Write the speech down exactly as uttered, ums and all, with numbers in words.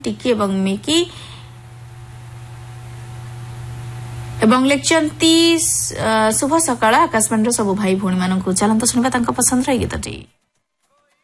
टिकी एवं मिकी एवं लेखचंती शुभ सकाळ आकाशवाणी सब भाई भौणी मानक चलत शुणा पसंद रही गीतटी।